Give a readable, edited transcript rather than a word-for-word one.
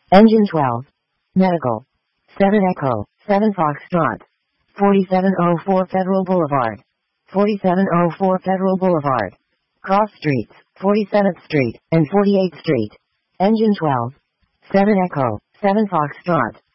Engine 12. Medical. 7 Echo, 7 Foxtrot. 4704 Federal Boulevard. 4704 Federal Boulevard. Cross Streets, 47th Street, and 48th Street. Engine 12. 7 Echo, 7 Foxtrot.